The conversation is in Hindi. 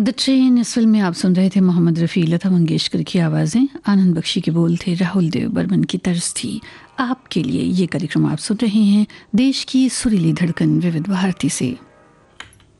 द ट्रेन इस फिल्म में आप सुन रहे थे मोहम्मद रफ़ी, लता मंगेशकर की आवाज़ें, आनंद बख्शी के बोल थे, राहुल देव बर्मन की तर्ज थी। आपके लिए ये कार्यक्रम आप सुन रहे हैं देश की सुरीली धड़कन विविध भारती से।